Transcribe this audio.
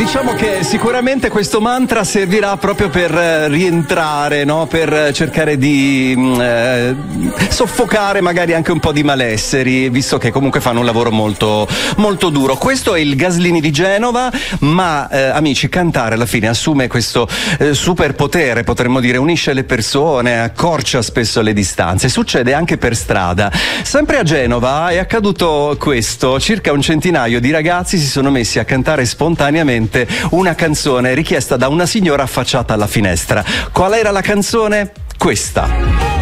Diciamo che sicuramente questo mantra servirà proprio per rientrare, no? Per cercare di soffocare magari anche un po' di malesseri, visto che comunque fanno un lavoro molto, molto duro. Questo è il Gaslini di Genova, ma amici, cantare alla fine assume questo superpotere, potremmo dire, unisce le persone, accorcia spesso le distanze. Succede anche per strada. Sempre a Genova è accaduto questo: circa un centinaio di ragazzi si sono messi a cantare spontaneamente una canzone richiesta da una signora affacciata alla finestra. Qual era la canzone? Questa.